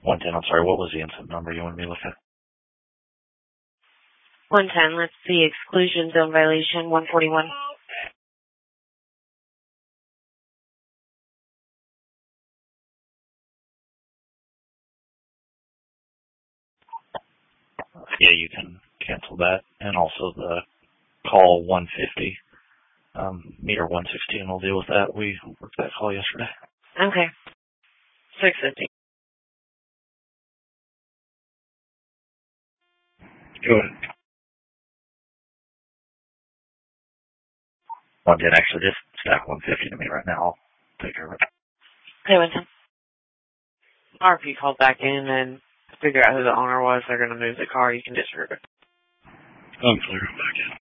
110, I'm sorry, what was the incident number you wanted me to look at? 110, let's see, exclusion zone violation 141. Yeah, you can cancel that. And also the call 150, meter 116 will deal with that. We worked that call yesterday. Okay. 650. Go ahead. 110, actually, just stack 150 to me right now. I'll take care of it. Okay, Winston. RP called back in and figure out who the owner was. They're going to move the car. You can disregard it. I'm clear. I'm back in.